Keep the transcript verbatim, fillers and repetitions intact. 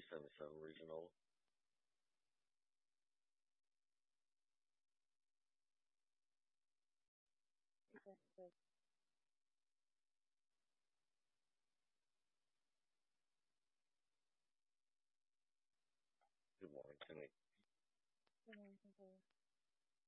seventy-seven Regional. Yes, yes. Good morning, Timmy. Mhm, mhm.